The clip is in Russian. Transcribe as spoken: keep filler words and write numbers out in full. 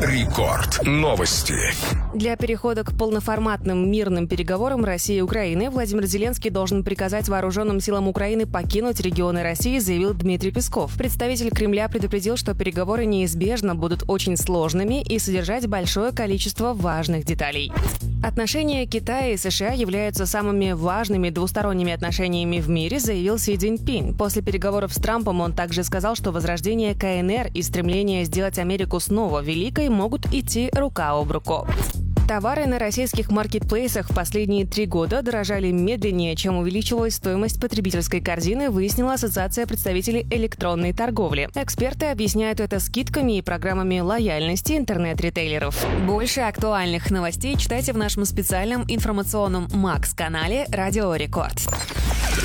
Рекорд. Новости. Для перехода к полноформатным мирным переговорам России и Украины Владимир Зеленский должен приказать вооруженным силам Украины покинуть регионы России, заявил Дмитрий Песков. Представитель Кремля предупредил, что переговоры неизбежно будут очень сложными и содержать большое количество важных деталей. Отношения Китая и США являются самыми важными двусторонними отношениями в мире, заявил Си Цзиньпин. После переговоров с Трампом он также сказал, что возрождение ка эн эр и стремление сделать Америку снова великой могут идти рука об руку. Товары на российских маркетплейсах в последние три года дорожали медленнее, чем увеличивалась стоимость потребительской корзины, выяснила Ассоциация представителей электронной торговли. Эксперты объясняют это скидками и программами лояльности интернет-ритейлеров. Больше актуальных новостей читайте в нашем специальном информационном Макс-канале «Радио Рекорд».